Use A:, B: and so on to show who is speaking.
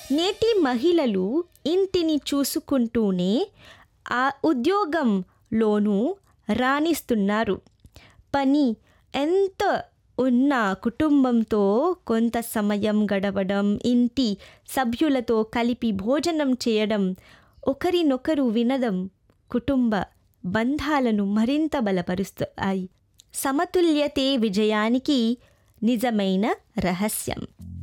A: నేటి మహిళలు ఇంటిని చూసుకుంటూనే ఆ ఉద్యోగంలోనూ రాణిస్తున్నారు. పని ఎంత ఉన్నా కుటుంబంతో కొంత సమయం గడపడం, ఇంటి సభ్యులతో కలిపి భోజనం చేయడం, ఒకరినొకరు వినడం కుటుంబ బంధాలను మరింత బలపరుస్తాయి. సమతుల్యతే విజయానికి నిజమైన రహస్యం.